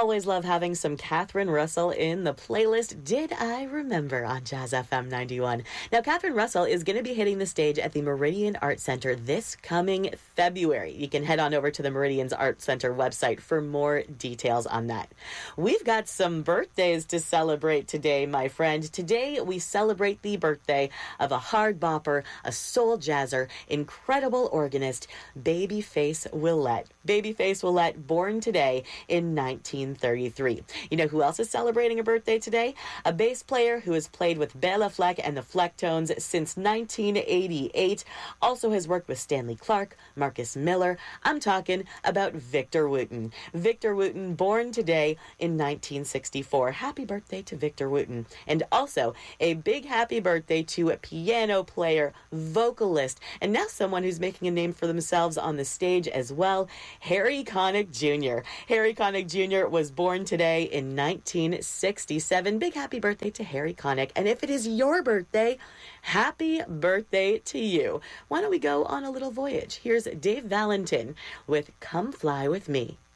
Always love having some Catherine Russell in the playlist Did I Remember on Jazz FM 91. Now, Catherine Russell is going to be hitting the stage at the Meridian Art Center this coming February. You can head on over to the Meridian's Art Center website for more details on that. We've got some birthdays to celebrate today, my friend. Today, we celebrate the birthday of a hard bopper, a soul jazzer, incredible organist, Babyface Willette. Babyface Willette, born today in 1933. You know who else is celebrating a birthday today? A bass player who has played with Bela Fleck and the Flecktones since 1988. Also has worked with Stanley Clarke, Marcus Miller. I'm talking about Victor Wooten. Victor Wooten, born today in 1964. Happy birthday to Victor Wooten. And also a big happy birthday to a piano player, vocalist, and now someone who's making a name for themselves on the stage as well, Harry Connick Jr. Harry Connick Jr. was born today in 1967. Big happy birthday to Harry Connick. And if it is your birthday, happy birthday to you. Why don't we go on a little voyage? Here's Dave Valentin with Come Fly With Me.